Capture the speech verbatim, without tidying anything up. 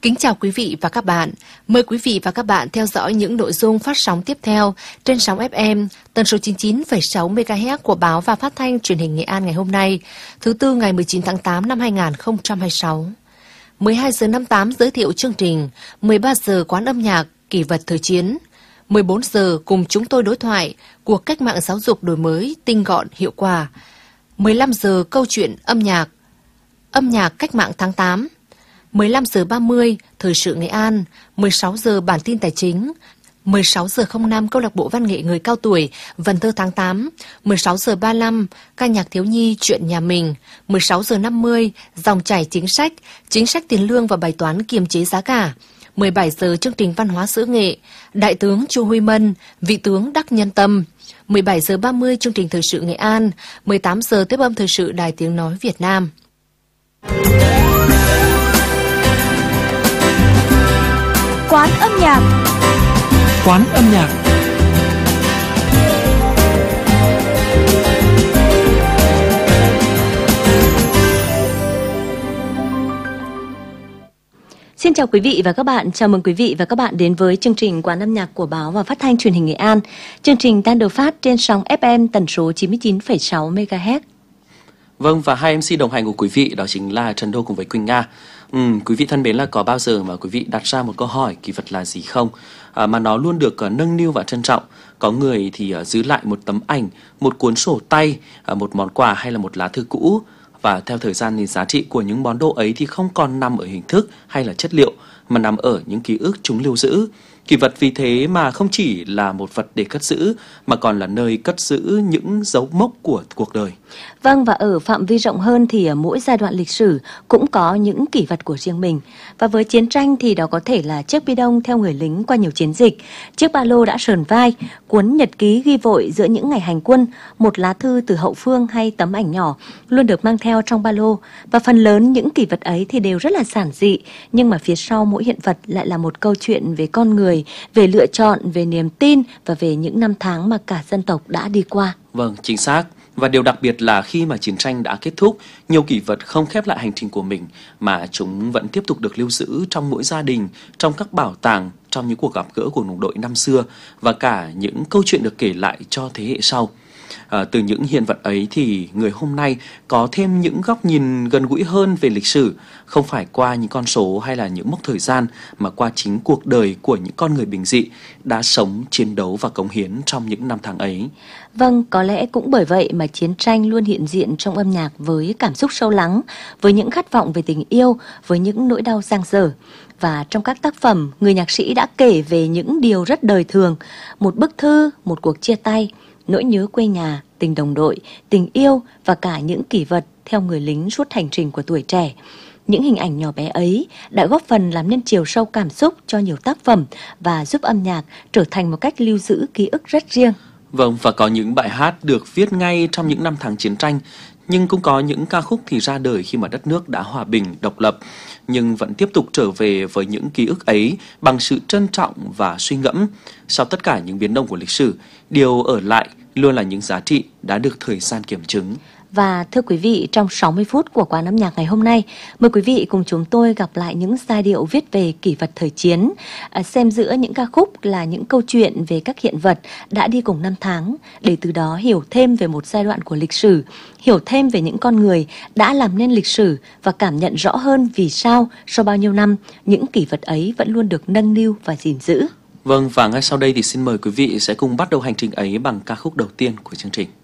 Kính chào quý vị và các bạn. Mời quý vị và các bạn theo dõi những nội dung phát sóng tiếp theo trên sóng ép em tần số chín mươi chín phẩy sáu mê ga héc của Báo và Phát thanh Truyền hình Nghệ An ngày hôm nay, thứ tư ngày mười chín tháng tám năm hai nghìn không trăm hai mươi sáu. mười hai giờ năm mươi tám giới thiệu chương trình, mười ba giờ quán âm nhạc, kỷ vật thời chiến. mười bốn giờ cùng chúng tôi đối thoại, cuộc cách mạng giáo dục đổi mới, tinh gọn, hiệu quả. mười lăm giờ câu chuyện âm nhạc, âm nhạc cách mạng tháng tám. mười lăm giờ ba mươi thời sự Nghệ An, mười sáu giờ bản tin tài chính, mười sáu giờ không năm câu lạc bộ văn nghệ người cao tuổi Vần thơ tháng tám, mười sáu giờ ba mươi lăm ca nhạc thiếu nhi chuyện nhà mình, mười sáu giờ năm mươi dòng chảy chính sách, chính sách tiền lương và bài toán kiềm chế giá cả. mười bảy giờ chương trình văn hóa xứ nghệ, Đại tướng Chu Huy Mân, Vị tướng Đắc Nhân Tâm. mười bảy giờ ba mươi chương trình thời sự Nghệ An, mười tám giờ tiếp âm thời sự Đài Tiếng nói Việt Nam. Quán âm nhạc. Quán âm nhạc. Xin chào quý vị và các bạn, chào mừng quý vị và các bạn đến với chương trình Quán âm nhạc của Báo và Phát thanh Truyền hình Nghệ An. Chương trình đang được phát trên sóng ép em tần số chín mươi chín phẩy sáu mê ga héc. Vâng, và hai em xê đồng hành của quý vị đó chính là Trần Đô cùng với Quỳnh Nga. Ừ, quý vị thân mến, là có bao giờ mà quý vị đặt ra một câu hỏi kỳ vật là gì không? À, mà nó luôn được uh, nâng niu và trân trọng. Có người thì uh, giữ lại một tấm ảnh, một cuốn sổ tay, uh, một món quà hay là một lá thư cũ. Và theo thời gian thì giá trị của những món đồ ấy thì không còn nằm ở hình thức hay là chất liệu, mà nằm ở những ký ức chúng lưu giữ. Kỷ vật vì thế mà không chỉ là một vật để cất giữ, mà còn là nơi cất giữ những dấu mốc của cuộc đời. Vâng, và ở phạm vi rộng hơn thì ở mỗi giai đoạn lịch sử cũng có những kỷ vật của riêng mình. Và với chiến tranh thì đó có thể là chiếc bi đông theo người lính qua nhiều chiến dịch, chiếc ba lô đã sờn vai, cuốn nhật ký ghi vội giữa những ngày hành quân, một lá thư từ hậu phương hay tấm ảnh nhỏ luôn được mang theo trong ba lô. Và phần lớn những kỷ vật ấy thì đều rất là giản dị, nhưng mà phía sau mỗi hiện vật lại là một câu chuyện về con người, về lựa chọn, về niềm tin và về những năm tháng mà cả dân tộc đã đi qua. Vâng, chính xác. Và điều đặc biệt là khi mà chiến tranh đã kết thúc, nhiều kỷ vật không khép lại hành trình của mình, mà chúng vẫn tiếp tục được lưu giữ trong mỗi gia đình, trong các bảo tàng, trong những cuộc gặp gỡ của đồng đội năm xưa và cả những câu chuyện được kể lại cho thế hệ sau. À, từ những hiện vật ấy thì người hôm nay có thêm những góc nhìn gần gũi hơn về lịch sử, không phải qua những con số hay là những mốc thời gian, mà qua chính cuộc đời của những con người bình dị đã sống, chiến đấu và cống hiến trong những năm tháng ấy. Vâng, có lẽ cũng bởi vậy mà chiến tranh luôn hiện diện trong âm nhạc với cảm xúc sâu lắng, với những khát vọng về tình yêu, với những nỗi đau dang dở. Và trong các tác phẩm, người nhạc sĩ đã kể về những điều rất đời thường, một bức thư, một cuộc chia tay, nỗi nhớ quê nhà, tình đồng đội, tình yêu và cả những kỷ vật theo người lính suốt hành trình của tuổi trẻ. Những hình ảnh nhỏ bé ấy đã góp phần làm nên chiều sâu cảm xúc cho nhiều tác phẩm và giúp âm nhạc trở thành một cách lưu giữ ký ức rất riêng. Vâng, và có những bài hát được viết ngay trong những năm tháng chiến tranh, nhưng cũng có những ca khúc thì ra đời khi mà đất nước đã hòa bình, độc lập, nhưng vẫn tiếp tục trở về với những ký ức ấy bằng sự trân trọng và suy ngẫm. Sau tất cả những biến động của lịch sử, điều ở lại luôn là những giá trị đã được thời gian kiểm chứng. Và thưa quý vị, trong sáu mươi phút của Quán âm nhạc ngày hôm nay, mời quý vị cùng chúng tôi gặp lại những giai điệu viết về kỷ vật thời chiến, à, xem giữa những ca khúc là những câu chuyện về các hiện vật đã đi cùng năm tháng, để từ đó hiểu thêm về một giai đoạn của lịch sử, hiểu thêm về những con người đã làm nên lịch sử và cảm nhận rõ hơn vì sao sau bao nhiêu năm những kỷ vật ấy vẫn luôn được nâng niu và gìn giữ. Vâng, và ngay sau đây thì xin mời quý vị sẽ cùng bắt đầu hành trình ấy bằng ca khúc đầu tiên của chương trình.